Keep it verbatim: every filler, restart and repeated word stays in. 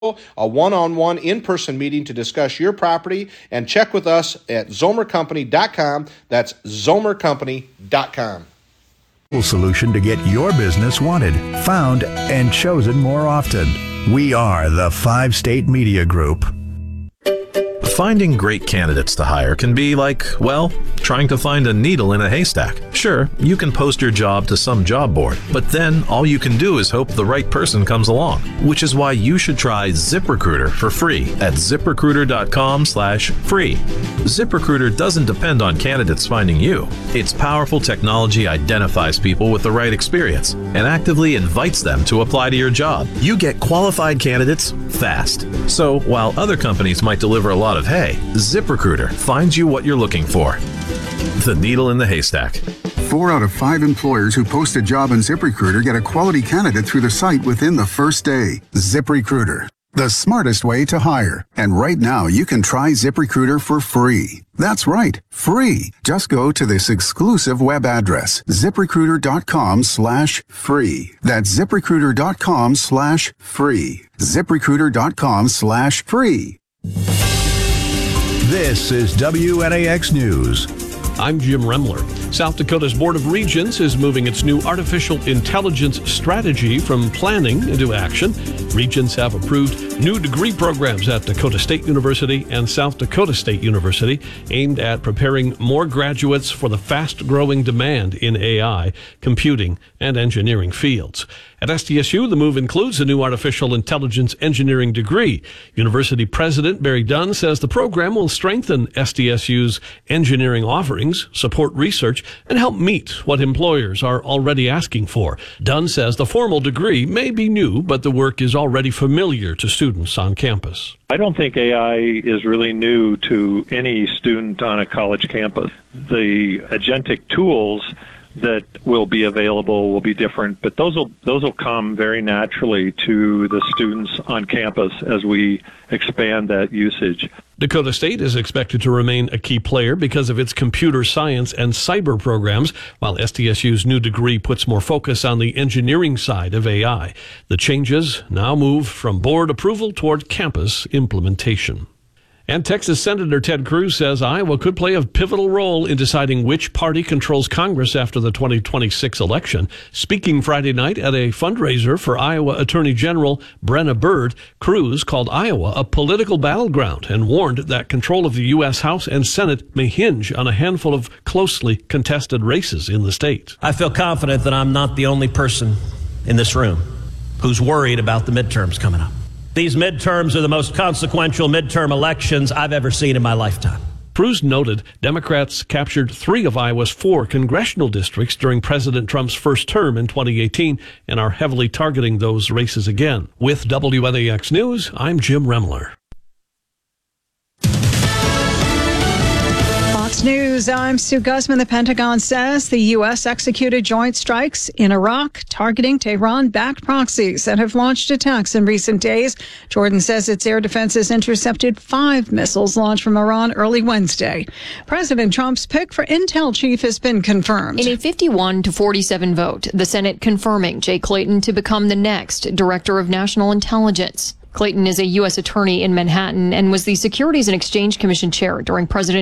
a one-on-one in-person meeting to discuss your property, and check with us at zomer company dot com. That's zomer company dot com. Solution to get your business wanted, found, and chosen more often. We are the Five State Media Group. Finding great candidates to hire can be like, well, trying to find a needle in a haystack. Sure, you can post your job to some job board, but then all you can do is hope the right person comes along, which is why you should try ZipRecruiter for free at ziprecruiter dot com slash free. ZipRecruiter doesn't depend on candidates finding you. Its powerful technology identifies people with the right experience and actively invites them to apply to your job. You get qualified candidates fast. So while other companies might deliver a lot of hay, ZipRecruiter finds you what you're looking for. The needle in the haystack. Four out of five employers who post a job on ZipRecruiter get a quality candidate through the site within the first day. ZipRecruiter, the smartest way to hire. And right now, you can try ZipRecruiter for free. That's right, free. Just go to this exclusive web address, ziprecruiter dot com slash free. That's ziprecruiter dot com slash free. ziprecruiter dot com slash free. This is W N A X News. I'm Jim Remler. South Dakota's Board of Regents is moving its new artificial intelligence strategy from planning into action. Regents have approved new degree programs at Dakota State University and South Dakota State University aimed at preparing more graduates for the fast-growing demand in A I, computing, and engineering fields. At S D S U, the move includes a new artificial intelligence engineering degree. University President Barry Dunn says the program will strengthen S D S U's engineering offerings, support research, and help meet what employers are already asking for. Dunn says the formal degree may be new, but the work is already familiar to students on campus. I don't think A I is really new to any student on a college campus. The agentic tools that will be available will be different, but those will those will come very naturally to the students on campus as we expand that usage. Dakota State is expected to remain a key player because of its computer science and cyber programs, while S D S U's new degree puts more focus on the engineering side of A I. The changes now move from board approval toward campus implementation. And Texas Senator Ted Cruz says Iowa could play a pivotal role in deciding which party controls Congress after the twenty twenty-six election. Speaking Friday night at a fundraiser for Iowa Attorney General Brenna Bird, Cruz called Iowa a political battleground and warned that control of the U S House and Senate may hinge on a handful of closely contested races in the state. I feel confident that I'm not the only person in this room who's worried about the midterms coming up. These midterms are the most consequential midterm elections I've ever seen in my lifetime. Cruz noted Democrats captured three of Iowa's four congressional districts during President Trump's first term in twenty eighteen and are heavily targeting those races again. With W N A X News, I'm Jim Remler. News, I'm Sue Guzman. The Pentagon says the U S executed joint strikes in Iraq targeting Tehran-backed proxies that have launched attacks in recent days. Jordan says its air defenses intercepted five missiles launched from Iran early Wednesday. President Trump's pick for Intel chief has been confirmed. In a fifty-one to forty-seven vote, the Senate confirming Jay Clayton to become the next Director of National Intelligence. Clayton is a U S attorney in Manhattan and was the Securities and Exchange Commission chair during President